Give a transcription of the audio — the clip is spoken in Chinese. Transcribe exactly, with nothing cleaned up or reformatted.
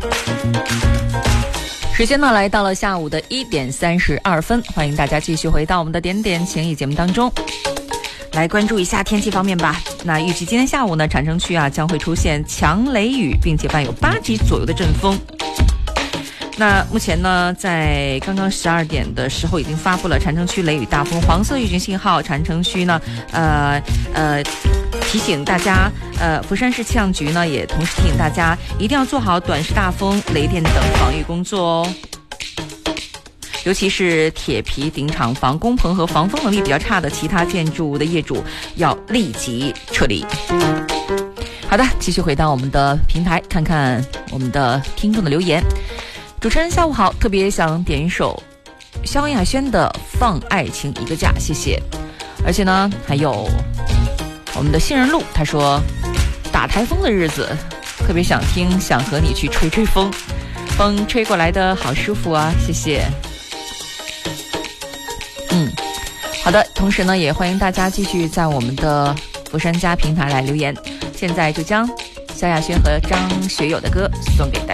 时间呢来到了下午的一点三十二分，欢迎大家继续回到我们的点点情谊节目当中，来关注一下天气方面吧。那预计今天下午呢，产生区啊将会出现强雷雨，并且伴有八级左右的阵风。那目前呢，在刚刚十二点的时候，已经发布了产生区雷雨大风黄色预警信号。产生区呢，呃呃。提醒大家，呃，佛山市气象局呢也同时提醒大家，一定要做好短时大风、雷电等防御工作哦。尤其是铁皮顶厂房、工棚和防风能力比较差的其他建筑物的业主，要立即撤离。好的，继续回到我们的平台，看看我们的听众的留言。主持人下午好，特别想点一首萧亚轩的《放爱情一个假》，谢谢。而且呢，还有我们的杏仁露，他说打台风的日子特别想听，想和你去吹吹风，风吹过来的好舒服啊，谢谢。嗯，好的，同时呢也欢迎大家继续在我们的佛山家平台来留言。现在就将萧亚轩和张学友的歌送给大家。